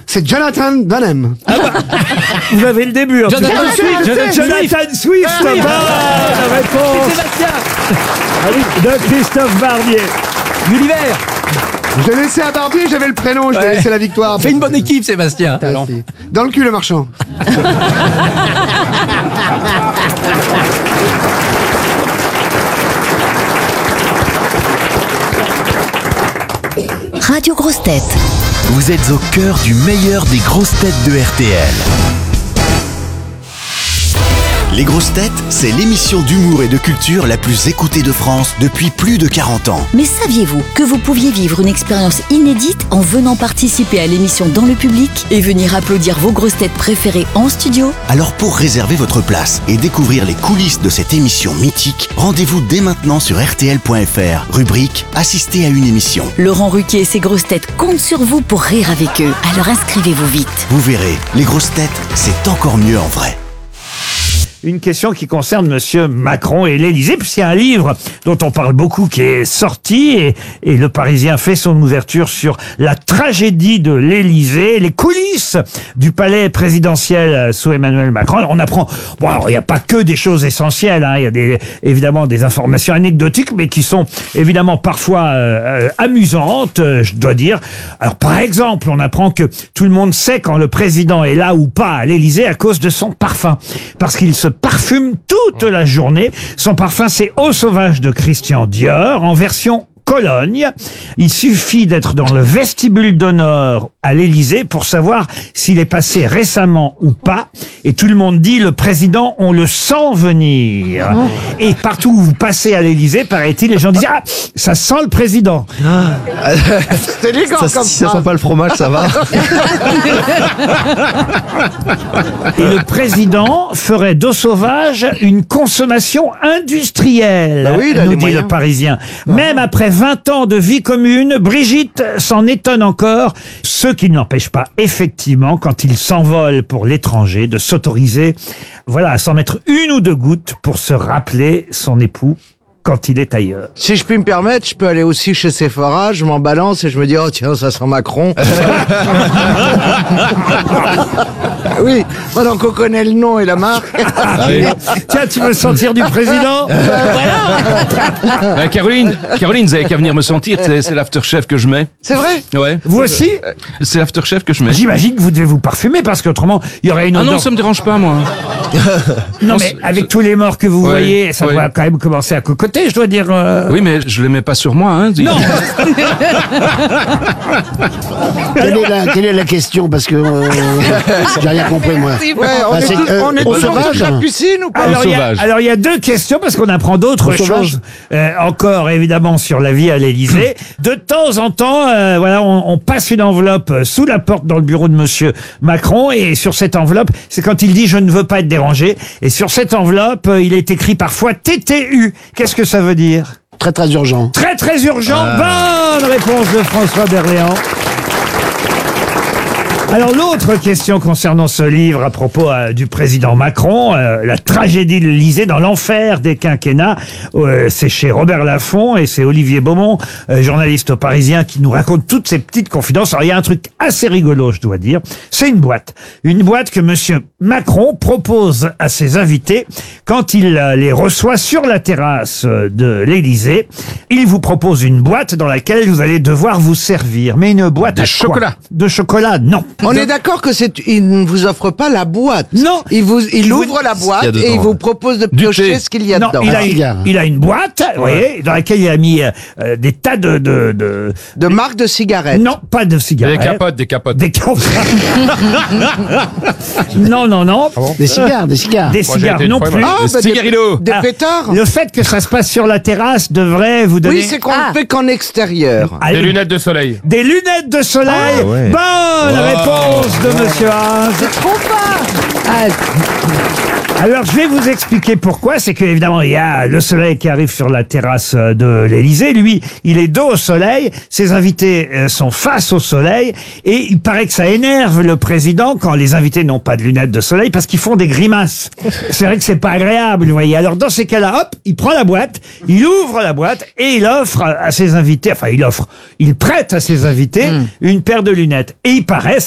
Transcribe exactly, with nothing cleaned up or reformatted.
C'est Jonathan Dunham. Ah bah, vous avez le début. En tout Jonathan cas. Swift, Jonathan, Jonathan Swift. Ah oui. Bonne réponse Sébastien. ah oui, de Christophe Barbier. Gulliver. Je l'ai laissé à Barbier, j'avais le prénom, je lui ai Ouais. laissé la victoire. Fais une bonne équipe, Sébastien. Merci. Dans le cul, le marchand. Radio Grosses Têtes. Vous êtes au cœur du meilleur des grosses têtes de R T L. Les grosses têtes, c'est l'émission d'humour et de culture la plus écoutée de France depuis plus de quarante ans. Mais saviez-vous que vous pouviez vivre une expérience inédite en venant participer à l'émission dans le public et venir applaudir vos grosses têtes préférées en studio? Alors pour réserver votre place et découvrir les coulisses de cette émission mythique, rendez-vous dès maintenant sur R T L point F R, rubrique « Assister à une émission Laurent Ruquier et ses grosses têtes comptent sur vous pour rire avec eux. Alors inscrivez-vous vite. ». Vous verrez, les grosses têtes, c'est encore mieux en vrai. Une question qui concerne Monsieur Macron et l'Élysée, puisqu'il y a un livre dont on parle beaucoup qui est sorti et, et le Parisien fait son ouverture sur la tragédie de l'Élysée, les coulisses du palais présidentiel sous Emmanuel Macron. Alors on apprend, bon alors il n'y a pas que des choses essentielles, hein, il y a des, évidemment des informations anecdotiques, mais qui sont évidemment parfois euh, amusantes, euh, je dois dire. Alors par exemple, on apprend que tout le monde sait quand le président est là ou pas à l'Élysée à cause de son parfum, parce qu'il se parfume toute la journée. Son parfum, c'est Eau sauvage de Christian Dior, en version Cologne. Il suffit d'être dans le vestibule d'honneur à l'Élysée pour savoir s'il est passé récemment ou pas. Et tout le monde dit, le président, on le sent venir. Et partout où vous passez à l'Élysée, paraît-il, les gens disent, ah, ça sent le président. C'est élégant comme ça. Si ça sent pas le fromage, ça va. Et le président ferait d'eau sauvage une consommation industrielle, Bah oui, il a nous les dit moyens. le Parisien. Même après vingt ans de vie commune, Brigitte s'en étonne encore, ce qui ne l'empêche pas, effectivement, quand il s'envole pour l'étranger, de s'autoriser, voilà, à s'en mettre une ou deux gouttes pour se rappeler son époux quand il est ailleurs. Si je puis me permettre, je peux aller aussi chez Sephora, je m'en balance et je me dis, oh tiens, ça sent Macron. Oui, maintenant qu'on connaît le nom et la marque. Tiens, tu veux sentir du président? Euh, Caroline, Caroline, vous avez qu'à venir me sentir, c'est, c'est l'aftershave que je mets. C'est vrai? Ouais. Vous aussi? C'est l'aftershave que je mets. J'imagine que vous devez vous parfumer parce qu'autrement, il y aurait une Ah odeur. non, ça me dérange pas, moi. Non, Non, mais c'est- avec tous les morts que vous Ouais, voyez, ça ouais. va quand même commencer à cocoter, je dois dire. euh. Oui, mais je le mets pas sur moi, hein. Non. Quelle est, la, quelle est la question? Parce que euh, j'ai rien compris, moi. Ouais, on Bah, est c'est, tous, euh, on est au tous sauvage. dans la piscine ou pas? Alors il, y a, sauvage. alors il y a deux questions parce qu'on apprend d'autres Au sauvage. choses euh, encore évidemment sur la vie à l'Élysée. De temps en temps, euh, voilà, on, on passe une enveloppe sous la porte dans le bureau de Monsieur Macron et sur cette enveloppe, c'est quand il dit je ne veux pas être dérangé. Et sur cette enveloppe, euh, il est écrit parfois T T U. Qu'est-ce que ça veut dire? Très très urgent. Très très urgent. Bonne réponse de François Berléand. Alors l'autre question concernant ce livre à propos euh, du président Macron, euh, la tragédie de l'Élysée dans l'enfer des quinquennats, euh, c'est chez Robert Laffont et c'est Olivier Beaumont, euh, journaliste au Parisien, qui nous raconte toutes ces petites confidences. Alors il y a un truc assez rigolo, je dois dire, c'est une boîte. Une boîte que Monsieur Macron propose à ses invités quand il euh, les reçoit sur la terrasse euh, de l'Élysée. Il vous propose une boîte dans laquelle vous allez devoir vous servir. Mais une boîte De à quoi? chocolat. De chocolat, non. On est d'accord que c'est, il ne vous offre pas la boîte. Non. Il vous, il Il vous- ouvre la qu'il y boîte a dedans, et il vous ouais. propose de Du piocher thé. ce qu'il y a Non, dedans. il a, Un une, cigare. il a une boîte, vous voyez, dans laquelle il a mis euh, euh, des tas de, de, de... De marque de cigarettes. Non, pas de cigarettes. Des capotes, des capotes. Des capotes. Non, non, non. Des cigares, des cigares. Des Moi, j'ai cigares été une non fois, plus. moi. Ah, Des bah, des, cigarinos. des Ah, pétards. Le fait que ça se passe sur la terrasse devrait vous donner... Oui, c'est qu'on ne fait qu'en extérieur. Ah, Des une- lunettes de soleil. Des lunettes de soleil. Ah, ouais. Bonne Wow. réponse de Monsieur Haas. Alors, je vais vous expliquer pourquoi. C'est que, évidemment, il y a le soleil qui arrive sur la terrasse de l'Élysée. Lui, il est dos au soleil. Ses invités euh, sont face au soleil. Et il paraît que ça énerve le président quand les invités n'ont pas de lunettes de soleil parce qu'ils font des grimaces. C'est vrai que c'est pas agréable, vous voyez. Alors, dans ces cas-là, hop, il prend la boîte, il ouvre la boîte et il offre à ses invités, enfin, il offre, il prête à ses invités une paire de lunettes. Et il paraît,